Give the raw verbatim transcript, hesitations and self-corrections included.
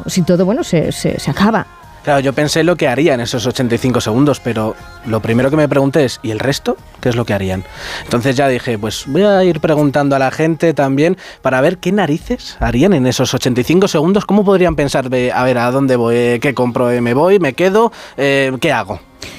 si todo, bueno, se, se, se acaba. Claro, yo pensé lo que harían esos ochenta y cinco segundos, pero lo primero que me pregunté es, ¿y el resto? ¿Qué es lo que harían? Entonces ya dije, pues voy a ir preguntando a la gente también para ver qué narices harían en esos ochenta y cinco segundos, cómo podrían pensar de, a ver, ¿a dónde voy? ¿Qué compro? ¿Me voy? ¿Me quedo? Eh, ¿Qué hago?